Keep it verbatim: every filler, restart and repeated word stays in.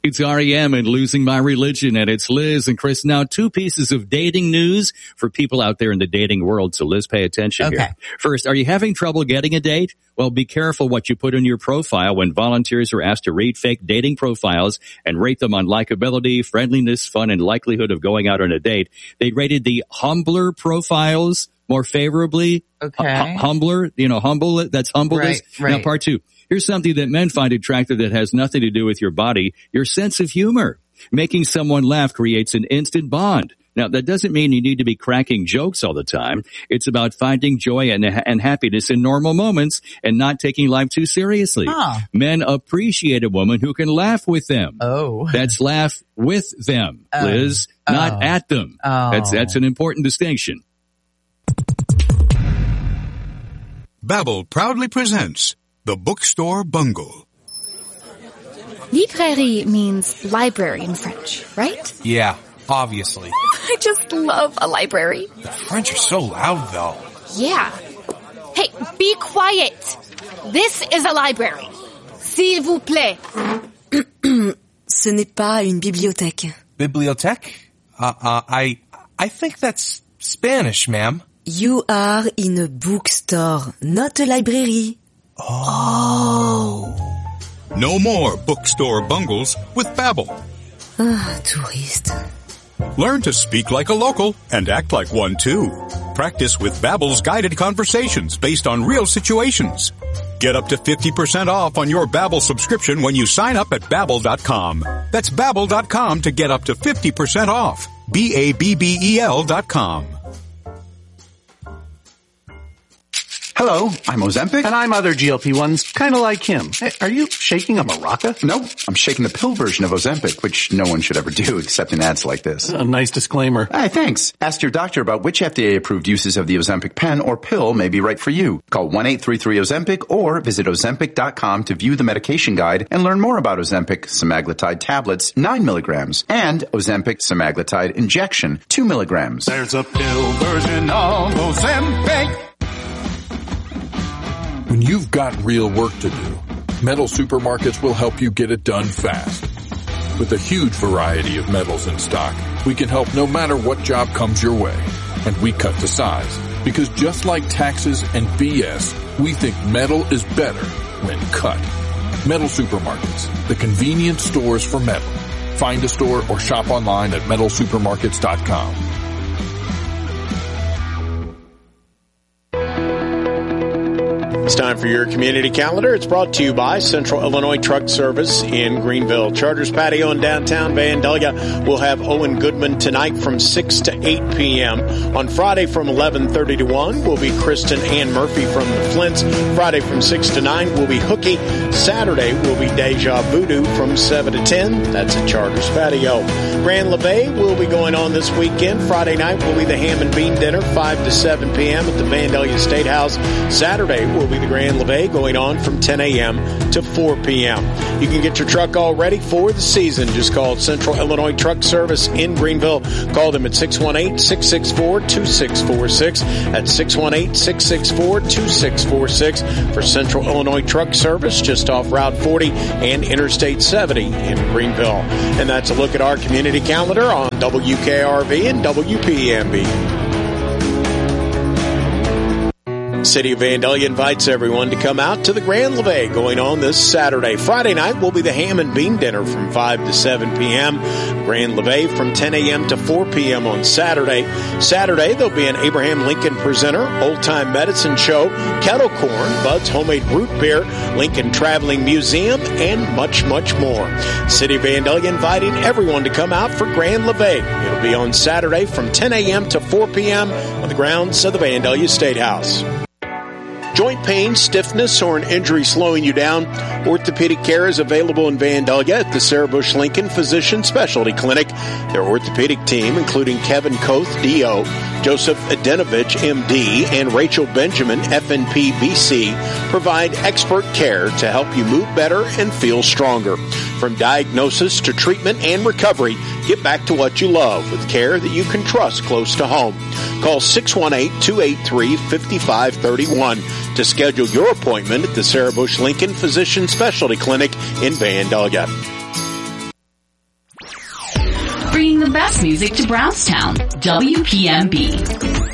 It's R E M and Losing My Religion, and it's Liz and Chris. Now, two pieces of dating news for people out there in the dating world. So, Liz, pay attention Okay. here. First, are you having trouble getting a date? Well, be careful what you put in your profile when volunteers are asked to read fake dating profiles and rate them on likability, friendliness, fun, and likelihood of going out on a date. They rated the humbler profiles more favorably. Okay. H- humbler, you know, humble, that's humbleness. Right, right. Now, part two. Here's something that men find attractive that has nothing to do with your body, your sense of humor. Making someone laugh creates an instant bond. Now, that doesn't mean you need to be cracking jokes all the time. It's about finding joy and, and happiness in normal moments and not taking life too seriously. Huh. Men appreciate a woman who can laugh with them. Oh. That's laugh with them, Oh. Liz, not Oh. at them. Oh. That's, that's an important distinction. Babbel proudly presents The Bookstore Bungle. Librairie means library in French, right? Yeah, obviously. I just love a library. The French are so loud, though. Yeah. Hey, be quiet. This is a library. S'il vous plaît. Ce n'est pas une bibliothèque. Bibliothèque? Uh, uh, I, I think that's Spanish, ma'am. You are in a bookstore, not a library. Oh. No more bookstore bungles with Babbel. Ah, touriste. Learn to speak like a local and act like one too. Practice with Babbel's guided conversations based on real situations. Get up to fifty percent off on your Babbel subscription when you sign up at Babbel dot com. That's Babbel dot com to get up to fifty percent off. B A B B E L dot com. Hello, I'm Ozempic. And I'm other G L P ones, kind of like him. Hey, are you shaking a maraca? No, I'm shaking the pill version of Ozempic, which no one should ever do except in ads like this. A nice disclaimer. Hey, thanks. Ask your doctor about which F D A-approved uses of the Ozempic pen or pill may be right for you. Call one eight three three Ozempic or visit Ozempic dot com to view the medication guide and learn more about Ozempic semaglutide tablets, nine milligrams, and Ozempic semaglutide injection, two milligrams. There's a pill version of Ozempic. When you've got real work to do, Metal Supermarkets will help you get it done fast. With a huge variety of metals in stock, we can help no matter what job comes your way. And we cut to size, because just like taxes and B S, we think metal is better when cut. Metal Supermarkets, the convenient stores for metal. Find a store or shop online at metal supermarkets dot com. It's time for your community calendar. It's brought to you by Central Illinois Truck Service in Greenville. Charters Patio in downtown Vandalia will have Owen Goodman tonight from six to eight p.m. On Friday from eleven thirty to one will be Kristen Ann Murphy from the Flints. Friday from six to nine will be Hookie. Saturday will be Deja Voodoo from seven to ten. That's at Charters Patio. Grand Levee will be going on this weekend. Friday night will be the Ham and Bean Dinner, five to seven p.m. at the Vandalia State House. Saturday will be the Grand Levee going on from ten a.m. to four p.m. You can get your truck all ready for the season. Just call Central Illinois Truck Service in Greenville. Call them at six one eight, six six four, two six four six. That's six one eight, six six four, two six four six for Central Illinois Truck Service just off Route forty and Interstate seventy in Greenville. And that's a look at our community calendar on W K R V and W P M B. City of Vandalia invites everyone to come out to the Grand Levee going on this Saturday. Friday night will be the Ham and Bean Dinner from five to seven p.m. Grand Levee from ten a.m. to four p.m. on Saturday. Saturday, there'll be an Abraham Lincoln Presenter, Old Time Medicine Show, Kettle Corn, Bud's Homemade Root Beer, Lincoln Traveling Museum, and much, much more. City of Vandalia inviting everyone to come out for Grand Levee. It'll be on Saturday from ten a.m. to four p.m. on the grounds of the Vandalia State House. Joint pain, stiffness, or an injury slowing you down? Orthopedic care is available in Vandalia at the Sarah Bush Lincoln Physician Specialty Clinic. Their orthopedic team, including Kevin Koth, D O, Joseph Adenovich, M D, and Rachel Benjamin, F N P B C, provide expert care to help you move better and feel stronger. From diagnosis to treatment and recovery, get back to what you love with care that you can trust close to home. Call six one eight, two eight three, five five three one to schedule your appointment at the Sarah Bush Lincoln Physician Specialty Clinic in Vandalia. bringing the best music to Brownstown. W P M B.